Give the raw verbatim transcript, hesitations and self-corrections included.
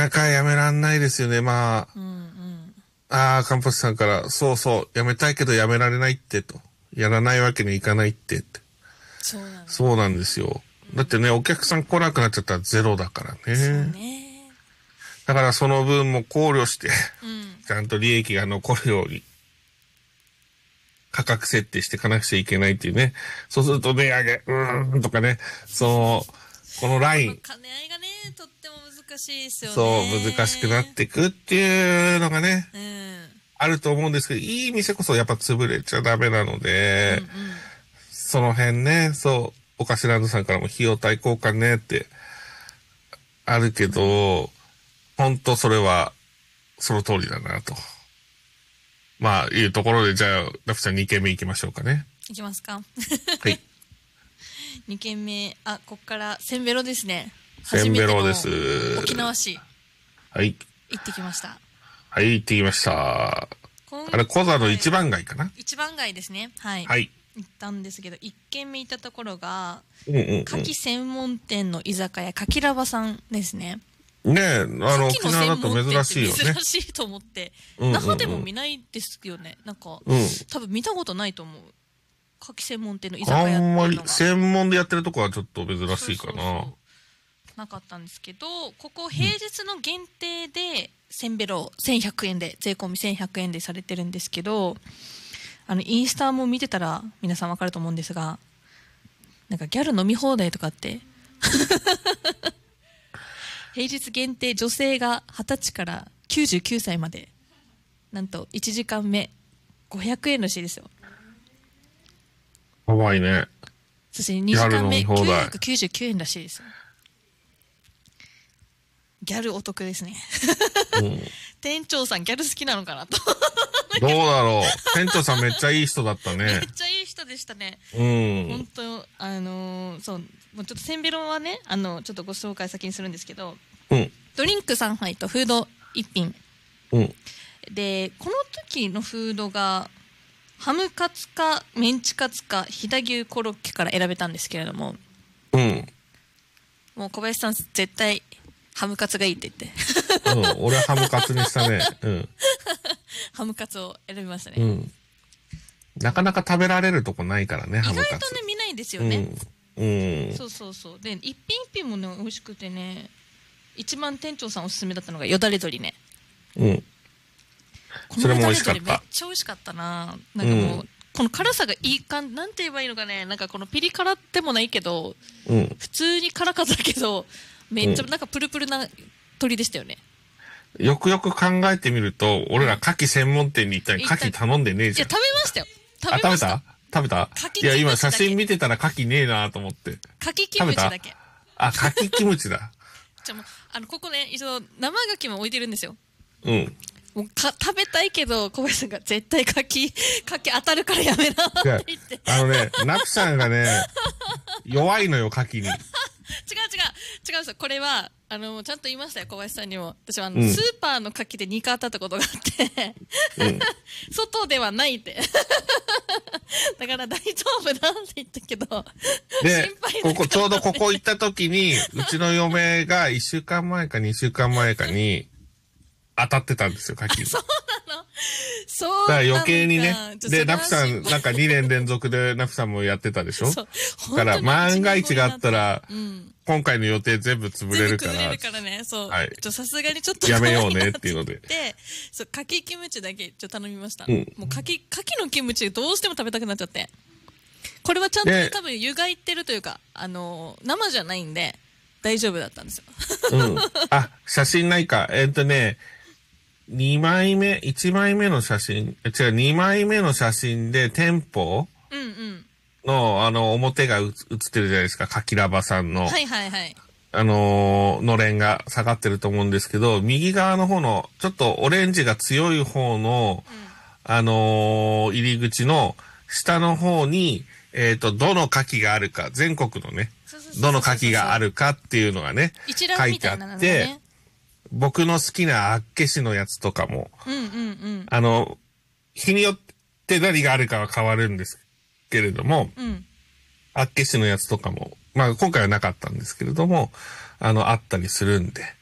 なかやめらんないですよね。まあ、 うんうん、 ああ、カンパスさんから、そうそう、やめたいけどやめられないってと。やらないわけにいかないってって。 そうなんです、 そうなんですよ。だってね、お客さん来なくなっちゃったらゼロだからね。 そうね。 だからその分も考慮して、 うん、 ちゃんと利益が残るように、価格設定していかなくちゃいけないっていうね。そうすると値上げ、うーんとかね、その、このライン。この兼ね合いがね、とっても難しいですよね。 そう、難しくなっていくっていうのがね、 うん、 あると思うんですけど、いい店こそやっぱ潰れちゃダメなので、うんうん、その辺ね、そう、おかしランドさんからも費用対効果ねって、あるけど、本当それは、その通りだなと。まあ、いうところで、じゃあ、ラフちゃんにけんめ行きましょうかね。 行きますか。 はい。 にけんめ、あ、こっからセンベロですね。 センベロです。 沖縄市。 はい。 行ってきました。 はい、行ってきました。あれ、コザの一番街かな、 一番街ですね。はい。 はい。 行ったんですけど、一軒目行ったところが、 うんうんうん、 牡蠣専門店の居酒屋、かきらばさんですね。 ねえ、あの、沖縄だと珍しいよね。 珍しいと思って。那覇でも見ないですよね。なんか、うん、多分見たことないと思う。牡蠣専門店の居酒屋っていうのが。 あんまり、専門でやってるとこはちょっと珍しいかな。そうそうそうなかったんですけど、ここ平日の限定で、せんべろせんひゃくえんで、税込みせんひゃくえんでされてるんですけど、あの、インスタも見てたら皆さんわかると思うんですが、なんかギャル飲み放題とかって、平日限定女性がはたちからきゅうじゅうきゅうさいまで、なんといちじかんめごひゃくえんらしいですよ。 かわいいね。 そしてにじかんめきゅうひゃくきゅうじゅうきゅうえんらしいですよ。ギャルお得ですね。うん、店長さんギャル好きなのかなと。 どうだろう。店長さんめっちゃいい人だったね。 めっちゃいい人でしたね。うん。本当あのー、そう、もうちょっとせんべろはね、あの、ちょっとご紹介先にするんですけど、うん、ドリンクさんはいとフードいっぴん。うん。で、この時のフードが、ハムカツかメンチカツか飛騨牛コロッケから選べたんですけれども、うん。もう小林さん絶対、ハムカツがいいって言って。 うん、俺はハムカツにしたね。うん。 ハムカツを選びましたね。 うん。なかなか食べられるとこないからね、ハムカツ。 意外とね、見ないんですよね。 うん。うん、 そうそうそう。で、一品一品もね、美味しくてね、一番店長さんおすすめだったのがよだれ鶏ね。 うん。それも美味しかった。 めっちゃ美味しかったな。なんかもう、うん、この辛さがいい感じ、なんて言えばいいのかね、なんかこのピリ辛ってもないけど、うん、普通に辛かったけど、めっちゃなんかプルプルな鶏でしたよね。 よくよく考えてみると、俺ら牡蠣専門店に行ったら牡蠣頼んでねえじゃん。 いや、食べましたよ。食べました。 あ、食べた食べたいや、今写真見てたら牡蠣ねえなと思って。 牡蠣キムチだけ。 あ、牡蠣キムチだ。 じゃあもう、あの、ここね、一応生牡蠣も置いてるんですよ。 うん。 もうか食べたいけど小林さんが絶対牡蠣牡蠣当たるからやめなって言ってあのねナプさんがね弱いのよ牡蠣に。違う違う違うんですよ。これはあのちゃんと言いましたよ小林さんにも。私はあの、うん、スーパーの牡蠣でにかい当たったことがあって、うん、外ではないってだから大丈夫だって言ったけどでここちょうどここ行った時にうちの嫁がいっしゅうかんまえかにしゅうかんまえかに当たってたんですよ、牡蠣。 そうなのそうだから余計にね。で、ナフさん、なんかにねん連続でナフさんもやってたでしょ。そう。だから万が一があったら、うん、今回の予定全部潰れるから。 全部崩れるからね。そう。はい。さすがにちょっとやめようねっていうので。 で、そう、牡蠣キムチだけちょっと頼みました。うん、もう牡蠣、牡蠣のキムチどうしても食べたくなっちゃって。これはちゃんと多分湯がいてるというか、あの、生じゃないんで、大丈夫だったんですよ。 うん。あ、写真ないか。えっとね、にまいめ、いちまいめの写真、違う、にまいめの写真で店舗の、うんうん、あの、表が写ってるじゃないですか、かきらばさんの。 はいはいはい。 あのー、のれんが下がってると思うんですけど、右側の方の、ちょっとオレンジが強い方の、うん、あのー、入り口の下の方に、えっと、どの牡蠣があるか、全国のね、どの牡蠣があるかっていうのがね、書いてあって、僕の好きなあっけしのやつとかも、うんうんうん、あの、日によって何があるかは変わるんですけれども、うん、あっけしのやつとかも、まあ今回はなかったんですけれども、あの、あったりするんで、